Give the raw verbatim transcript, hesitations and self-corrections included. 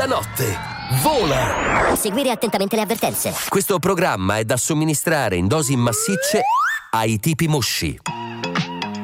notte vola. Seguire attentamente le avvertenze. Questo programma è da somministrare in dosi massicce ai tipi mosci.